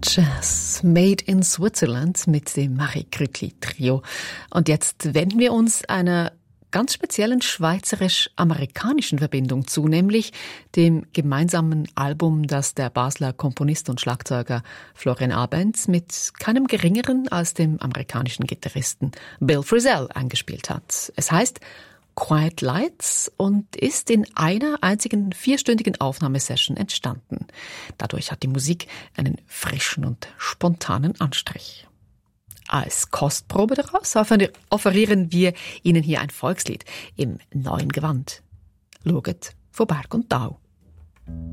Jazz, Made in Switzerland mit dem Marie Grüttli Trio. Und jetzt wenden wir uns einer ganz speziellen schweizerisch-amerikanischen Verbindung zu, nämlich dem gemeinsamen Album, das der Basler Komponist und Schlagzeuger Florian Abens mit keinem geringeren als dem amerikanischen Gitarristen Bill Frisell eingespielt hat. Es heißt Quiet Lights und ist in einer einzigen 4-stündigen Aufnahmesession entstanden. Dadurch hat die Musik einen frischen und spontanen Anstrich. Als Kostprobe daraus offerieren wir Ihnen hier ein Volkslied im neuen Gewand. Schaut vor Berg und Tal.